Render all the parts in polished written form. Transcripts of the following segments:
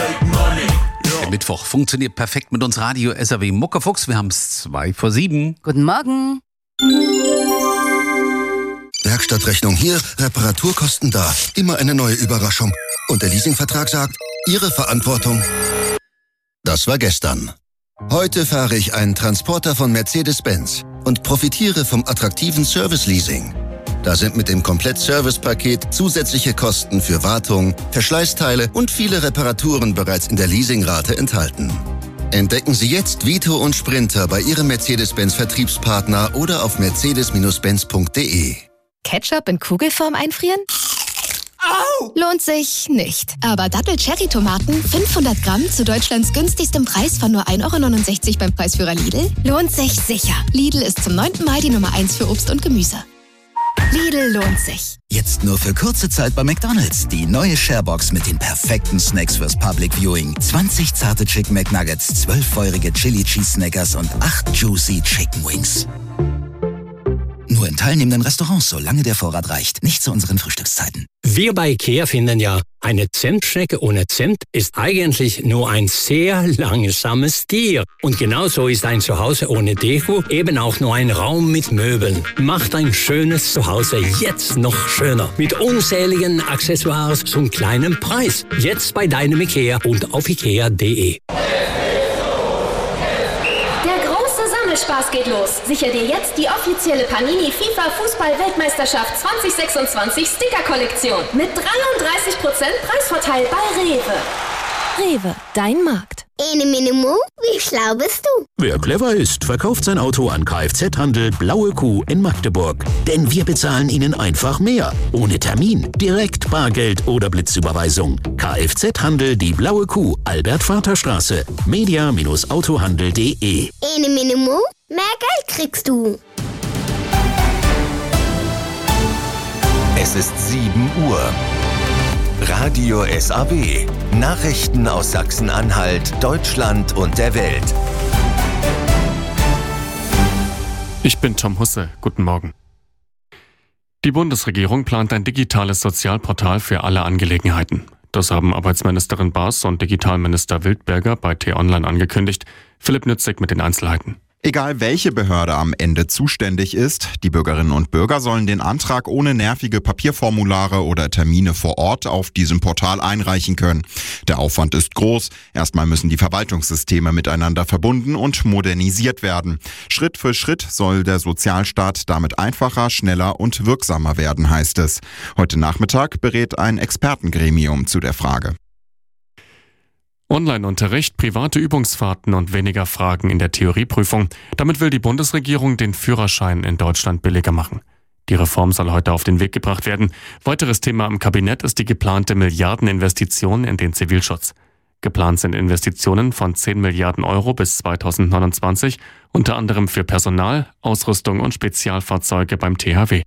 Der Mittwoch funktioniert perfekt mit uns Radio SAW Muckefuchs. Wir haben es 6:02. Guten Morgen. Werkstattrechnung hier, Reparaturkosten da. Immer eine neue Überraschung. Und der Leasingvertrag sagt, Ihre Verantwortung. Das war gestern. Heute fahre ich einen Transporter von Mercedes-Benz und profitiere vom attraktiven Service-Leasing. Da sind mit dem Komplett-Service-Paket zusätzliche Kosten für Wartung, Verschleißteile und viele Reparaturen bereits in der Leasingrate enthalten. Entdecken Sie jetzt Vito und Sprinter bei Ihrem Mercedes-Benz-Vertriebspartner oder auf mercedes-benz.de. Ketchup in Kugelform einfrieren? Au! Lohnt sich nicht. Aber Double-Cherry-Tomaten, 500 Gramm zu Deutschlands günstigstem Preis von nur 1,69 € beim Preisführer Lidl, lohnt sich sicher. Lidl ist zum 9. Mal die Nummer 1 für Obst und Gemüse. Lidl lohnt sich. Jetzt nur für kurze Zeit bei McDonald's. Die neue Sharebox mit den perfekten Snacks fürs Public Viewing. 20 zarte Chicken McNuggets, 12 feurige Chili Cheese Snackers und 8 Juicy Chicken Wings. Nur in teilnehmenden Restaurants, solange der Vorrat reicht. Nicht zu unseren Frühstückszeiten. Wir bei IKEA finden ja, eine Zimtschnecke ohne Zimt ist eigentlich nur ein sehr langsames Tier. Und genauso ist ein Zuhause ohne Deko eben auch nur ein Raum mit Möbeln. Macht ein schönes Zuhause jetzt noch schöner. Mit unzähligen Accessoires zum kleinen Preis. Jetzt bei deinem IKEA und auf ikea.de. Spaß geht los. Sicher dir jetzt die offizielle Panini FIFA Fußball-Weltmeisterschaft 2026 Sticker-Kollektion mit 33% Preisvorteil bei Rewe. Rewe, dein Markt. Ene Minimo, wie schlau bist du? Wer clever ist, verkauft sein Auto an Kfz-Handel Blaue Kuh in Magdeburg. Denn wir bezahlen Ihnen einfach mehr. Ohne Termin, direkt Bargeld oder Blitzüberweisung. Kfz-Handel die Blaue Kuh, Albert-Vater-Straße. media-autohandel.de. Ene Minimo, mehr Geld kriegst du. Es ist 7 Uhr. Radio SAW. Nachrichten aus Sachsen-Anhalt, Deutschland und der Welt. Ich bin Tom Husse. Guten Morgen. Die Bundesregierung plant ein digitales Sozialportal für alle Angelegenheiten. Das haben Arbeitsministerin Baas und Digitalminister Wildberger bei T-Online angekündigt. Philipp Nützig mit den Einzelheiten. Egal welche Behörde am Ende zuständig ist, die Bürgerinnen und Bürger sollen den Antrag ohne nervige Papierformulare oder Termine vor Ort auf diesem Portal einreichen können. Der Aufwand ist groß. Erstmal müssen die Verwaltungssysteme miteinander verbunden und modernisiert werden. Schritt für Schritt soll der Sozialstaat damit einfacher, schneller und wirksamer werden, heißt es. Heute Nachmittag berät ein Expertengremium zu der Frage. Online-Unterricht, private Übungsfahrten und weniger Fragen in der Theorieprüfung. Damit will die Bundesregierung den Führerschein in Deutschland billiger machen. Die Reform soll heute auf den Weg gebracht werden. Weiteres Thema im Kabinett ist die geplante Milliardeninvestition in den Zivilschutz. Geplant sind Investitionen von 10 Milliarden Euro bis 2029, unter anderem für Personal, Ausrüstung und Spezialfahrzeuge beim THW.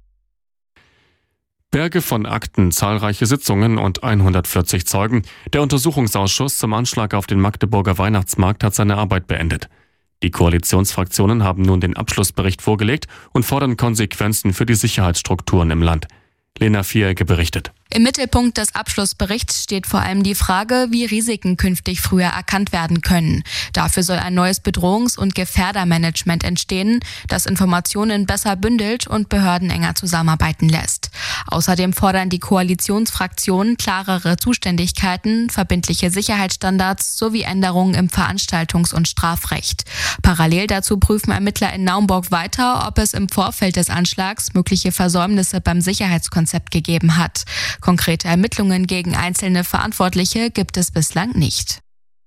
Berge von Akten, zahlreiche Sitzungen und 140 Zeugen. Der Untersuchungsausschuss zum Anschlag auf den Magdeburger Weihnachtsmarkt hat seine Arbeit beendet. Die Koalitionsfraktionen haben nun den Abschlussbericht vorgelegt und fordern Konsequenzen für die Sicherheitsstrukturen im Land. Lena Vierecke berichtet. Im Mittelpunkt des Abschlussberichts steht vor allem die Frage, wie Risiken künftig früher erkannt werden können. Dafür soll ein neues Bedrohungs- und Gefährdermanagement entstehen, das Informationen besser bündelt und Behörden enger zusammenarbeiten lässt. Außerdem fordern die Koalitionsfraktionen klarere Zuständigkeiten, verbindliche Sicherheitsstandards sowie Änderungen im Veranstaltungs- und Strafrecht. Parallel dazu prüfen Ermittler in Naumburg weiter, ob es im Vorfeld des Anschlags mögliche Versäumnisse beim Sicherheitskonzept gegeben hat. Konkrete Ermittlungen gegen einzelne Verantwortliche gibt es bislang nicht.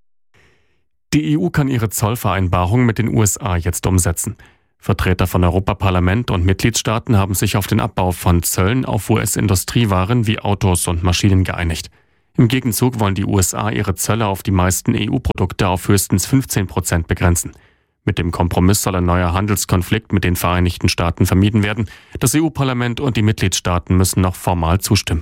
Die EU kann ihre Zollvereinbarung mit den USA jetzt umsetzen. Vertreter von Europaparlament und Mitgliedstaaten haben sich auf den Abbau von Zöllen auf US-Industriewaren wie Autos und Maschinen geeinigt. Im Gegenzug wollen die USA ihre Zölle auf die meisten EU-Produkte auf höchstens 15% begrenzen. Mit dem Kompromiss soll ein neuer Handelskonflikt mit den Vereinigten Staaten vermieden werden. Das EU-Parlament und die Mitgliedstaaten müssen noch formal zustimmen.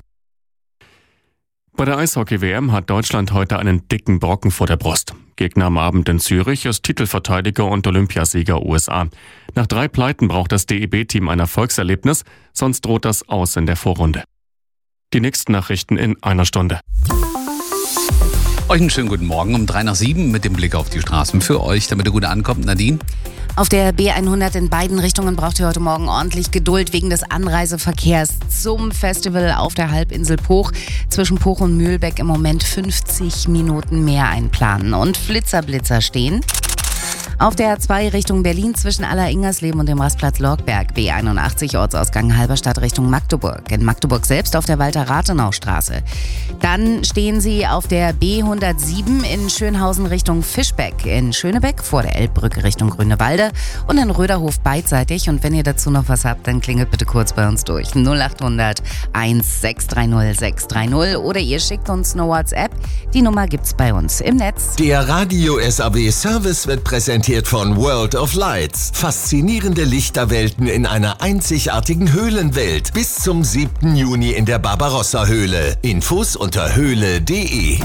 Bei der Eishockey-WM hat Deutschland heute einen dicken Brocken vor der Brust. Gegner am Abend in Zürich ist Titelverteidiger und Olympiasieger USA. Nach 3 Pleiten braucht das DEB-Team ein Erfolgserlebnis, sonst droht das Aus in der Vorrunde. Die nächsten Nachrichten in einer Stunde. Euch einen schönen guten Morgen um 6:03 mit dem Blick auf die Straßen für euch, damit ihr gut ankommt. Nadine? Auf der B100 in beiden Richtungen braucht ihr heute Morgen ordentlich Geduld wegen des Anreiseverkehrs zum Festival auf der Halbinsel Poch. Zwischen Poch und Mühlbeck im Moment 50 Minuten mehr einplanen. Und Flitzer stehen. Auf der A2 Richtung Berlin zwischen Aller-Ingersleben und dem Rastplatz Lorgberg, B81 Ortsausgang Halberstadt Richtung Magdeburg. In Magdeburg selbst auf der Walter-Rathenau-Straße. Dann stehen Sie auf der B107 in Schönhausen Richtung Fischbeck, in Schönebeck vor der Elbbrücke Richtung Grünewalde und in Röderhof beidseitig. Und wenn ihr dazu noch was habt, dann klingelt bitte kurz bei uns durch. 0800 1630 630 oder ihr schickt uns eine WhatsApp. Die Nummer gibt's bei uns im Netz. Der Radio SAW Service wird präsentiert von World of Lights. Faszinierende Lichterwelten in einer einzigartigen Höhlenwelt. Bis zum 7. Juni in der Barbarossa-Höhle. Infos unter höhle.de.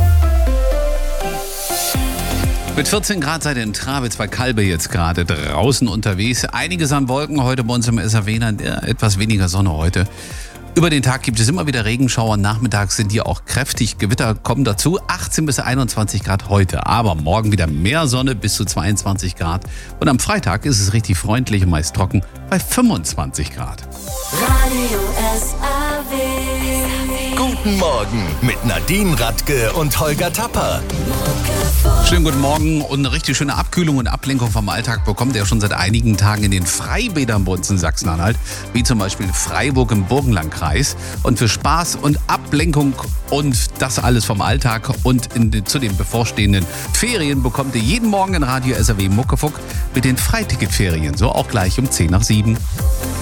Mit 14 Grad seid ihr in Travitz bei Kalbe jetzt gerade draußen unterwegs. Einiges an Wolken heute bei uns im SAW, etwas weniger Sonne heute. Über den Tag gibt es immer wieder Regenschauer. Nachmittags sind hier auch kräftig Gewitter kommen dazu. 18 bis 21 Grad heute. Aber morgen wieder mehr Sonne bis zu 22 Grad. Und am Freitag ist es richtig freundlich und meist trocken bei 25 Grad. Radio SAW. Guten Morgen mit Nadine Radke und Holger Tapper. Schönen guten Morgen und eine richtig schöne Abkühlung und Ablenkung vom Alltag bekommt ihr schon seit einigen Tagen in den Freibädern bei uns in Sachsen-Anhalt, wie zum Beispiel Freiburg im Burgenlandkreis. Und für Spaß und Ablenkung und das alles vom Alltag und zu den bevorstehenden Ferien bekommt ihr jeden Morgen in Radio SAW Muckefuck mit den Freiticketferien, so auch gleich um 6:10.